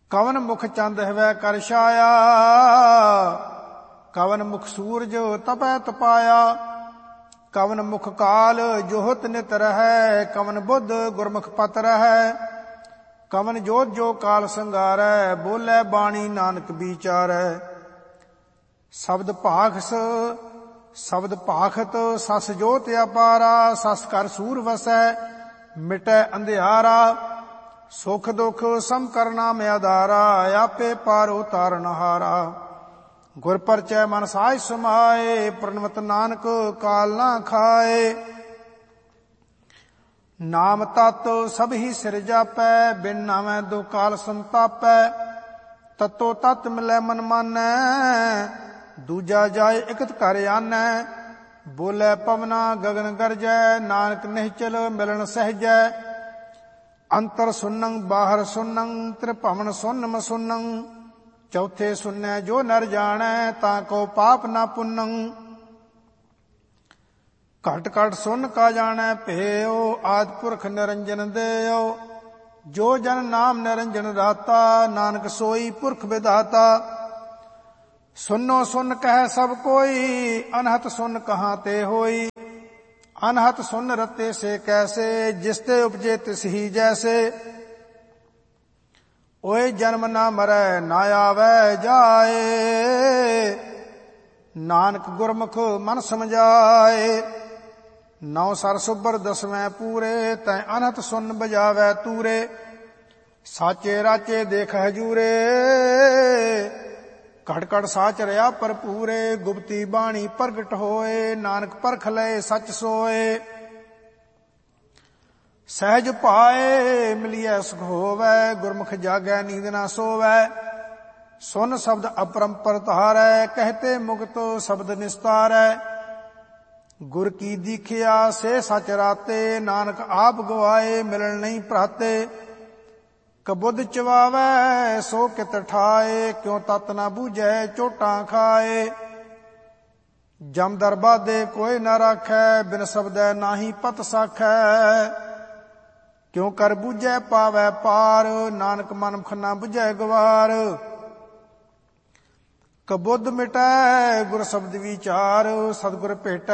ਕਵਨ ਮੁਖ ਚੰਦ ਹਵੈ ਕਰ ਛਾਇਆ, ਕਵਨ ਮੁਖ ਸੂਰਜ ਤਪੈ ਤਪਾਇਆ। ਕਵਨ ਮੁਖ ਕਾਲ ਜੋਹਤ ਨਿਤ ਰਹੈ, ਕਵਨ ਬੁੱਧ ਗੁਰਮੁਖ ਪਤ ਰਹੈ। ਕਵਨ ਜੋਤ ਜੋ ਕਾਲ ਸੰਗਾਰੈ, ਬੋਲੇ ਬਾਣੀ ਨਾਨਕ ਵਿਚਾਰੈ। ਸ਼ਬਦ ਭਾਖਸ ਸ਼ਬਦ ਭਾਖਤ ਸਸ ਜੋਤ ਅਪਾਰਾ, ਸਸ ਕਰ ਸੂਰ ਵਸੈ ਮਿਟੈ ਅੰਧਿਆਰਾ। ਸੁਖ ਦੁਖ ਸਮ ਕਰ ਨਾਮ ਆਧਾਰਾ, ਆਪੇ ਪਾਰ ਉਤਾਰਨ ਹਾਰਾ। ਗੁਰ ਪਰਚੈ ਮਨ ਸਾਜ ਸਮਾਏ, ਪ੍ਰਣਵਤ ਨਾਨਕ ਕਾਲ ਨਾ ਖਾਏ। ਨਾਮ ਤਤ ਸਭ ਹੀ ਸਿਰ ਜਾਪੈ, ਬਿਨ ਨਾਮੈ ਦੁ ਕਾਲ ਸੰਤਾਪੈ। ਤਤੋ ਤਤ ਮਿਲੈ ਮਨ ਮਾਨੈ, ਦੂਜਾ ਜਾਏ ਇਕਤ ਘਰ ਆਨੈ। ਬੋਲੇ ਪਵਨਾ ਗਗਨ ਗਰਜੈ, ਨਾਨਕ ਨਿਹਚਲ ਮਿਲਣ ਸਹਿਜੈ। ਅੰਤਰ ਸੁਨੰ ਬਾਹਰ ਸੁਨੰ, ਤ੍ਰਿਭਵਨ ਸੁਨ ਮਸੁਨੰ। ਚੌਥੇ ਸੁਨੈ ਜੋ ਨਰ ਜਾਣੈ, ਤਾਂ ਕੋ ਪਾਪ ਨਾ ਪੁੰਨੰ। ਘਟ ਘਟ ਸੁਨ ਕਾ ਜਾਣੈ ਭੇਉ, ਆਦਿ ਪੁਰਖ ਨਿਰੰਜਨ ਦੇਉ। ਜੋ ਜਨ ਨਾਮ ਨਿਰੰਜਨ ਰਾਤਾ, ਨਾਨਕ ਸੋਈ ਪੁਰਖ ਵਿਧਾਤਾ। ਸੁਨੋ ਸੁਨ ਕਹਿ ਸਭ ਕੋਈ, ਅਨਹਤ ਸੁਨ ਕਹਾਂ ਤੇ ਹੋਈ। ਅਨਹਤ ਸੁਨ ਰਤੇ ਸੇ ਕੈਸੇ, ਜਿਸ ਤੇ ਉਪਜੇ ਤਿਸ ਹੀ ਜੈਸੇ। ਓਏ ਜਨਮ ਨਾ ਮਰੈ ਨਾ ਆਵੈ ਜਾਏ, ਨਾਨਕ ਗੁਰਮੁਖ ਮਨ ਸਮਝਾਏ। ਨੌ ਸਰ ਸੁਬਰ ਦਸਵੇਂ ਪੂਰੇ, ਤੈ ਅਨਹਤ ਸੁਨ ਬਜਾਵੈ ਤੂਰੇ। ਸਾਚੇ ਰਾਚੇ ਦੇਖ ਹਜੂਰੇ, ਘਟ ਘਟ ਸਾਚ ਰਿਆ ਭਰਪੂਰੇ। ਗੁਪਤੀ ਬਾਣੀ ਪ੍ਰਗਟ ਹੋਏ, ਨਾਨਕ ਪਰਖ ਲਏ ਸੱਚ ਸੋਏ। ਸਹਿਜ ਭਾਏ ਮਿਲਿਐ ਸੁਖ ਹੋਵੈ, ਗੁਰਮੁਖ ਜਾਗੈ ਨੀਂਦ ਨਾ ਸੋਵੈ। ਸੁਨ ਸ਼ਬਦ ਅਪਰੰਪਰ ਧਾਰੈ, ਕਹਤੇ ਮੁਕਤ ਸ਼ਬਦ ਨਿਸਤਾਰੈ। ਗੁਰ ਕੀ ਦੀਖਿਆ ਸੇ ਸਚ ਰਾਤੇ, ਨਾਨਕ ਆਪ ਗਵਾਏ ਮਿਲਣ ਨਹੀਂ ਭਰਾਤੇ। ਕਬੁੱਧ ਚਵਾਵੈ ਸੋ ਕਿਤ ਠਾਏ, ਕਿਉ ਤਤ ਨਾ ਬੂਝੈ ਚੋਟਾਂ ਖਾਏ। ਜਮ ਦਰਬਾਦੇ ਕੋਈ ਨਾ ਰਾਖੈ, ਬਿਨ ਸ਼ਬਦੈ ਨਾਹੀ ਪਤ ਸਾਖੈ। ਕਿਉ ਕਰ ਬੂਝੈ ਪਾਵੈ ਪਾਰ, ਨਾਨਕ ਮਨਮੁਖ ਨਾ ਬੁਝੈ ਗਵਾਰ। ਕਬੁੱਧ ਮਿਟੈ ਗੁਰ ਸ਼ਬਦ ਵਿਚਾਰ, ਸਤਿਗੁਰ ਭੇਟੈ